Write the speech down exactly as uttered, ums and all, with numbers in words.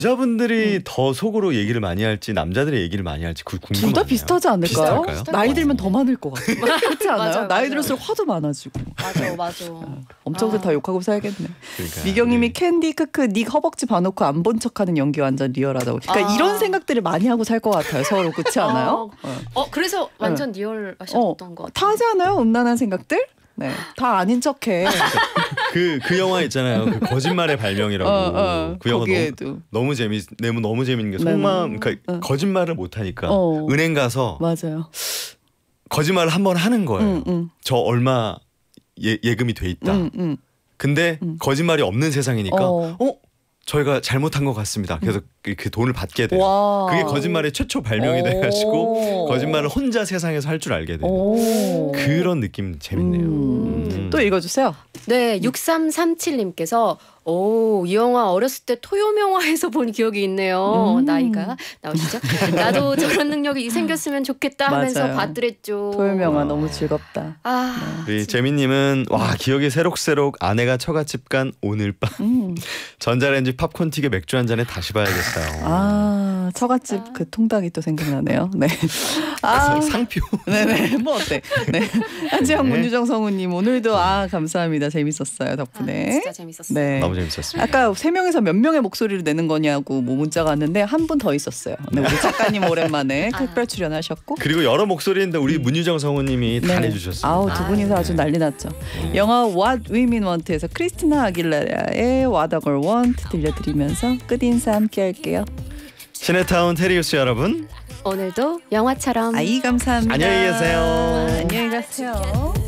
여자분들이 음. 더 속으로 얘기를 많이 할지 남자들이 얘기를 많이 할지 그 궁금하네요. 둘 다 비슷하지 않을까요? 비슷할까요? 나이 들면 더 많을 것 같아요. 그렇지 않아요? 맞아요, 나이 맞아요. 들수록 화도 많아지고. 맞아, 맞아. 엄청들 아. 다 욕하고 살겠네. 그러니까, 미경님이 네. 캔디 크크 닉 허벅지 봐놓고 안 본 척하는 연기 완전 리얼하다고. 그러니까 아. 이런 생각들을 많이 하고 살 것 같아요. 서로 그렇지 않아요? 어, 어 그래서 완전 리얼하셨던 어, 것 같아요. 다 하지 않아요? 음란한 생각들? 네, 다 아닌 척해. 그, 그 영화 있잖아요. 그 거짓말의 발명이라고. 어, 어, 그 영화 거기에도. 너무, 너무 재미, 너무 너무 재밌는 게 속마음, 그러니까 어. 거짓말을 못 하니까 어. 은행 가서 맞아요. 거짓말을 한 번 하는 거예요. 응, 응. 저 얼마 예, 예금이 돼 있다. 응, 응. 근데 음. 거짓말이 없는 세상이니까 어. 어, 저희가 잘못한 것 같습니다. 그래서 그, 그 돈을 받게 돼요. 와. 그게 거짓말의 최초 발명이 오. 돼가지고 거짓말을 혼자 세상에서 할 줄 알게 돼요. 오. 그런 느낌 재밌네요. 음. 음. 또 읽어주세요. 네, 육삼삼칠님께서 오, 이 영화 어렸을 때 토요명화에서 본 기억이 있네요. 음. 나이가 나오시죠? 나도 저런 능력이 생겼으면 좋겠다 하면서 맞아요. 봤더랬죠. 토요명화 너무 즐겁다. 아, 우리 재민님은 와 기억이 새록새록 아내가 처갓집 간 오늘 밤 음. 전자레인지 팝콘 튀겨 맥주 한 잔에 다시 봐야겠어요. 아, 처갓집 그 통닭이 또 생각나네요. 네. 아, 상표. 네네. 뭐 어때? 네. 한지영, 네. 문유정 성우님 오늘도 아 감사합니다. 재밌었어요 덕분에. 아, 진짜 재밌었어요. 네. 너무 재밌었습니다. 아까 세 명에서 몇 명의 목소리를 내는 거냐고 뭐 문자가 왔는데 한 분 더 있었어요. 네, 우리 작가님 오랜만에 아. 특별 출연하셨고. 그리고 여러 목소리인데 우리 문유정 성우님이 다 네. 내주셨습니다. 아우 두 분이서 아주 난리 났죠. 영화 What Women Want에서 크리스티나 아길레라의 What a Girl Want 들려드리면서 끝 인사 함께 할게요. 시네타운 테리우스 여러분 오늘도 영화처럼 아이 감사합니다. 안녕히 계세요. 안녕히 가세요.